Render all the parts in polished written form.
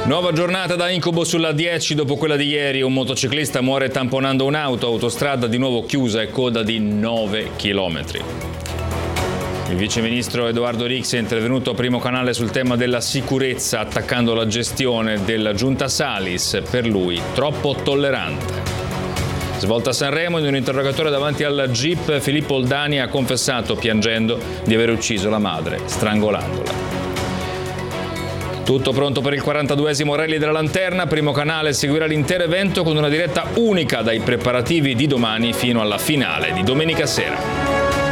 Nuova giornata da incubo sulla 10 dopo quella di ieri. Un motociclista muore tamponando un'auto, autostrada di nuovo chiusa e coda di 9 chilometri. Il viceministro Edoardo Rixi è intervenuto a Primo Canale sul tema della sicurezza, attaccando la gestione della giunta Salis, per lui troppo tollerante. Svolta a Sanremo, in un interrogatorio davanti al GIP, Filippo Oldani ha confessato, piangendo, di aver ucciso la madre, strangolandola. Tutto pronto per il 42esimo Rally della Lanterna. Primo Canale seguirà l'intero evento con una diretta unica dai preparativi di domani fino alla finale di domenica sera.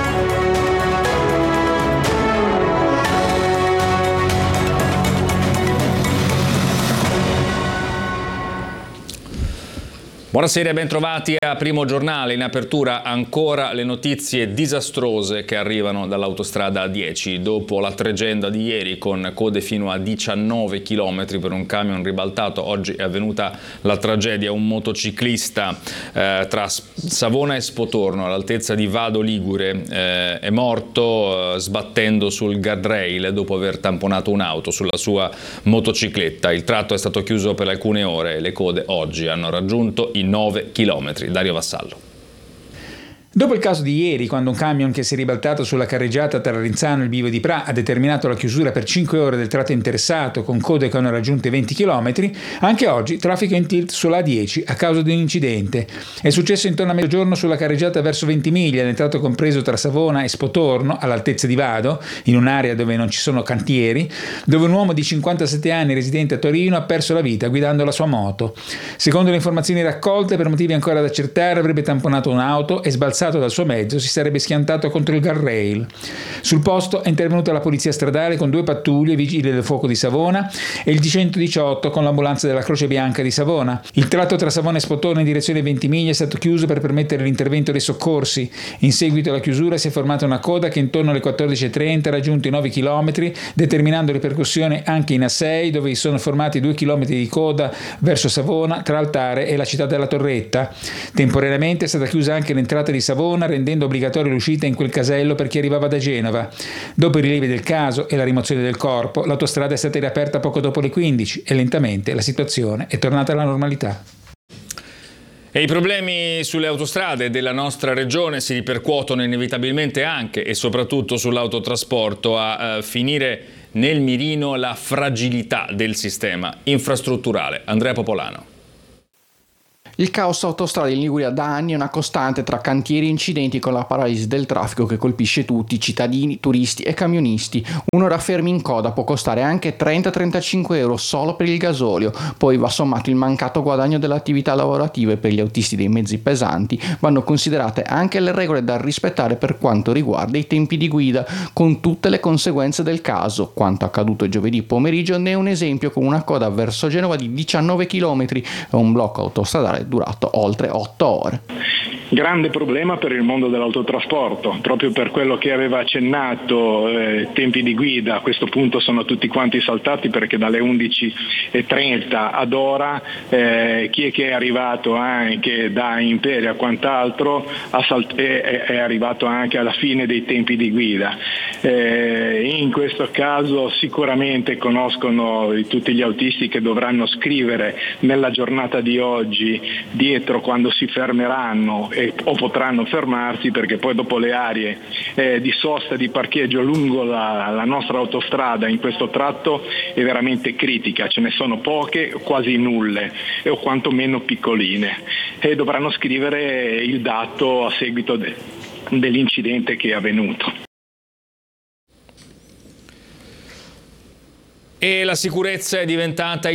Buonasera e ben trovati a Primo Giornale. In apertura ancora le notizie disastrose che arrivano dall'autostrada A10. Dopo la tregenda di ieri con code fino a 19 km per un camion ribaltato, oggi è avvenuta la tragedia. Un motociclista tra Savona e Spotorno, all'altezza di Vado Ligure, è morto sbattendo sul guardrail dopo aver tamponato un'auto sulla sua motocicletta. Il tratto è stato chiuso per alcune ore e le code oggi hanno raggiunto i 9 chilometri. Dario Vassallo. Dopo il caso di ieri, quando un camion che si è ribaltato sulla carreggiata tra Rinzano e il Bivio di Pra ha determinato la chiusura per 5 ore del tratto interessato con code che hanno raggiunto i 20 km, anche oggi traffico in tilt sulla A10 a causa di un incidente. È successo intorno a mezzogiorno sulla carreggiata verso Ventimiglia, nel tratto compreso tra Savona e Spotorno, all'altezza di Vado, in un'area dove non ci sono cantieri, dove un uomo di 57 anni residente a Torino ha perso la vita guidando la sua moto. Secondo le informazioni raccolte, per motivi ancora da accertare, avrebbe tamponato un'auto e sbalzato dal suo mezzo si sarebbe schiantato contro il guardrail. Sul posto è intervenuta la polizia stradale con 2 pattuglie, vigili del fuoco di Savona e il G118 con l'ambulanza della Croce Bianca di Savona. Il tratto tra Savona e Spotorno in direzione Ventimiglia è stato chiuso per permettere l'intervento dei soccorsi. In seguito alla chiusura si è formata una coda che intorno alle 14.30 ha raggiunto i 9 km, determinando ripercussioni anche in A6, dove si sono formati 2 km di coda verso Savona tra Altare e la città della Torretta. Temporaneamente è stata chiusa anche l'entrata di Savona, rendendo obbligatoria l'uscita in quel casello per chi arrivava da Genova. Dopo i rilievi del caso e la rimozione del corpo, l'autostrada è stata riaperta poco dopo le 15 e lentamente la situazione è tornata alla normalità. E i problemi sulle autostrade della nostra regione si ripercuotono inevitabilmente anche e soprattutto sull'autotrasporto, a finire nel mirino la fragilità del sistema infrastrutturale. Andrea Popolano. Il caos autostradale in Liguria da anni è una costante tra cantieri e incidenti, con la paralisi del traffico che colpisce tutti, cittadini, turisti e camionisti. Un'ora fermi in coda può costare anche 30-35 euro solo per il gasolio, poi va sommato il mancato guadagno delle attività lavorative. Per gli autisti dei mezzi pesanti vanno considerate anche le regole da rispettare per quanto riguarda i tempi di guida, con tutte le conseguenze del caso. Quanto accaduto giovedì pomeriggio ne è un esempio, con una coda verso Genova di 19 km e un blocco autostradale durato oltre 8 ore. Grande problema per il mondo dell'autotrasporto, proprio per quello che aveva accennato, tempi di guida a questo punto sono tutti quanti saltati, perché dalle 11.30 ad ora chi è che è arrivato anche da Imperia e quant'altro è arrivato anche alla fine dei tempi di guida. In questo caso sicuramente conoscono tutti gli autisti che dovranno scrivere nella giornata di oggi dietro quando si fermeranno o potranno fermarsi, perché poi dopo le aree di sosta e di parcheggio lungo la nostra autostrada in questo tratto è veramente critica, ce ne sono poche, quasi nulle o quantomeno piccoline, e dovranno scrivere il dato a seguito dell'incidente che è avvenuto. E la sicurezza è diventata